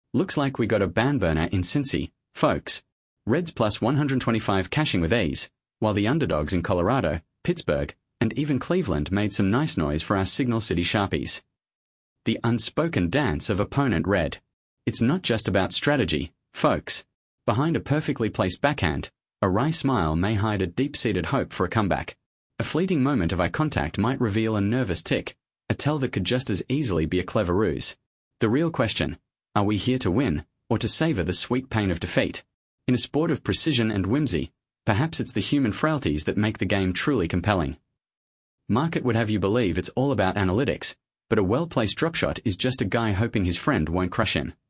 Looks like we got a ban burner in Cincy, folks. Reds plus 125 cashing with ease, while the underdogs in Colorado, Pittsburgh, and even Cleveland made some nice noise for our Signal City Sharpies. The unspoken dance of opponent red. It's not just about strategy, folks. Behind a perfectly placed backhand, a wry smile may hide a deep-seated hope for a comeback. A fleeting moment of eye contact might reveal a nervous tick, a tell that could just as easily be a clever ruse. The real question, are we here to win, or to savor the sweet pain of defeat? In a sport of precision and whimsy, perhaps it's the human frailties that make the game truly compelling. Market would have you believe it's all about analytics, but a well-placed drop shot is just a guy hoping his friend won't crush him.